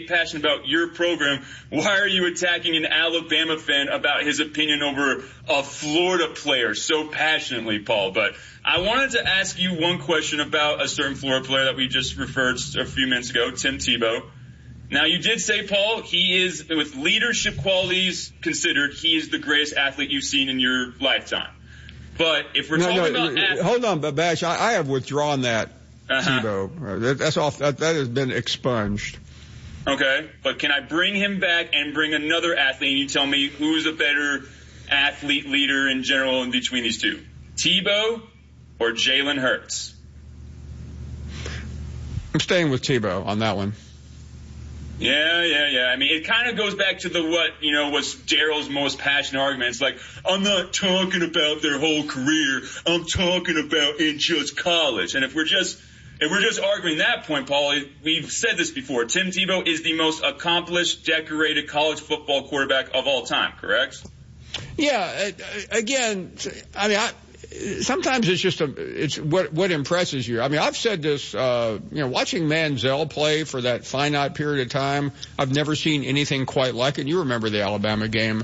passionate about your program, why are you attacking an Alabama fan about his opinion over a Florida player so passionately, Paul? But I wanted to ask you one question about a certain Florida player that we just referred a few minutes ago, Tim Tebow. Now, you did say, Paul, he is, with leadership qualities considered, he is the greatest athlete you've seen in your lifetime. But if we're talking about hold on, Bash, I have withdrawn that, Tebow. That's off. That has been expunged. Okay, but can I bring him back and bring another athlete, and you tell me who's a better athlete leader in general in between these two? Tebow or Jalen Hurts? I'm staying with Tebow on that one. Yeah. I mean, it kind of goes back to what's Daryl's most passionate argument. It's like, I'm not talking about their whole career. I'm talking about in just college. And if we're just arguing that point, Paul, we've said this before. Tim Tebow is the most accomplished, decorated college football quarterback of all time, correct? Yeah. Again, I mean, sometimes it's what impresses you. I mean, I've said this, watching Manziel play for that finite period of time, I've never seen anything quite like it. You remember the Alabama game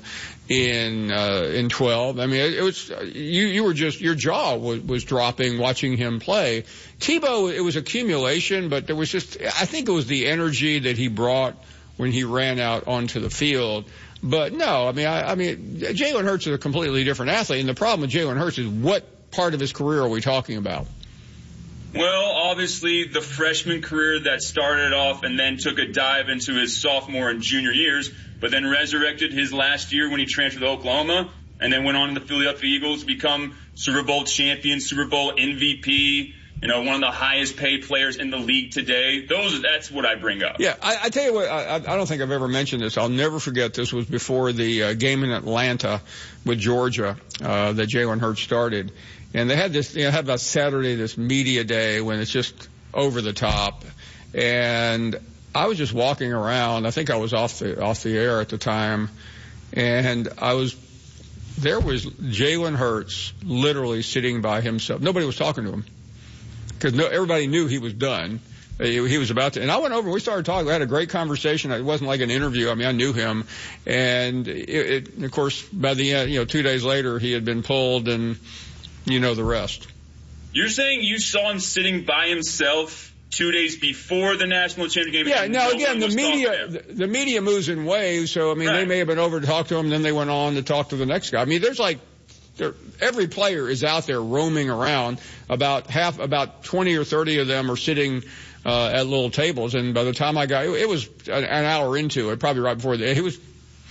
in 12. I mean, it was, you were just, your jaw was dropping watching him play. Tebow, it was accumulation, but there was just, I think it was the energy that he brought when he ran out onto the field. But no, I mean, Jalen Hurts is a completely different athlete, and the problem with Jalen Hurts is what part of his career are we talking about? Well, obviously the freshman career that started off and then took a dive into his sophomore and junior years, but then resurrected his last year when he transferred to Oklahoma, and then went on to the Philadelphia Eagles to become Super Bowl champion, Super Bowl MVP. One of the highest paid players in the league today. That's what I bring up. Yeah, I tell you what, I don't think I've ever mentioned this. I'll never forget. This was before the game in Atlanta with Georgia that Jalen Hurts started. And they had this, had about Saturday, this media day when it's just over the top. And I was just walking around. I think I was off the air at the time. And there was Jalen Hurts literally sitting by himself. Nobody was talking to him. Because everybody knew he was done. He was about to, and I went over and we started talking. We had a great conversation. It wasn't like an interview. I mean, I knew him. And of course, by the end, 2 days later, he had been pulled, and the rest. You're saying you saw him sitting by himself 2 days before the national championship game? Yeah, now again, the media moves in waves. So, I mean, They may have been over to talk to him, and then they went on to talk to the next guy. I mean, every player is out there roaming around. About 20 or 30 of them are sitting at little tables. And by the time I got, it was an hour into it, probably right before he was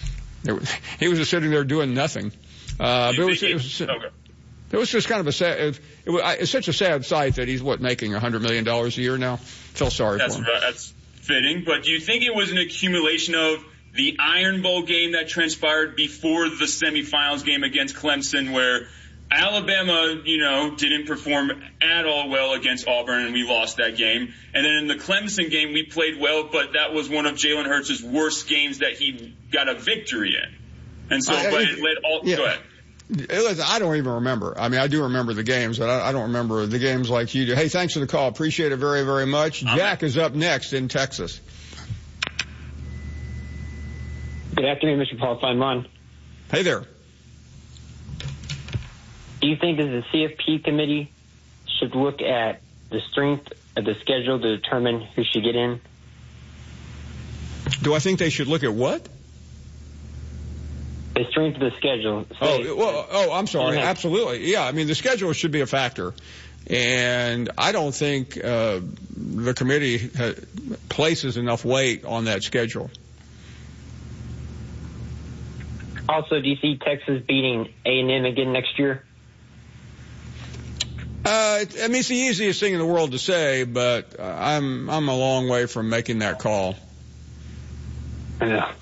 just sitting there doing nothing. But it was just kind of it's such a sad sight that he's making $100 million a year now. Feel sorry for him. That's fitting. But do you think it was an accumulation of the Iron Bowl game that transpired before the semifinals game against Clemson, where Alabama, didn't perform at all well against Auburn, and we lost that game. And then in the Clemson game, we played well, but that was one of Jalen Hurts' worst games that he got a victory in. And so, it led all. Yeah. Go ahead. I don't even remember. I mean, I do remember the games, but I don't remember the games like you do. Hey, thanks for the call. Appreciate it very, very much. Jack is up next in Texas. Good afternoon, Mr. Paul Feinman. Hey there. Do you think that the CFP committee should look at the strength of the schedule to determine who should get in? Do I think they should look at what? The strength of the schedule. I'm sorry. Absolutely. Yeah, I mean, the schedule should be a factor. And I don't think the committee places enough weight on that schedule. Also, do you see Texas beating A&M again next year? I mean, it's the easiest thing in the world to say, but I'm a long way from making that call. Yeah.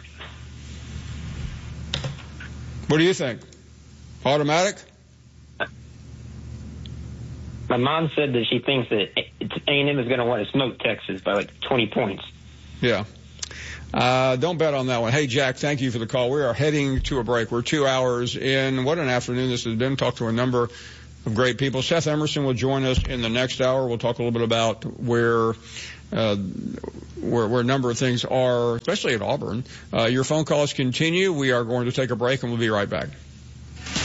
What do you think? Automatic? My mom said that she thinks that A&M is going to want to smoke Texas by 20 points. Yeah. Don't bet on that one. Hey, Jack, thank you for the call. We are heading to a break. We're 2 hours in. What an afternoon this has been. Talked to a number of great people. Seth Emerson will join us in the next hour. We'll talk a little bit about where where a number of things are, especially at Auburn. Your phone calls continue. We are going to take a break, and we'll be right back.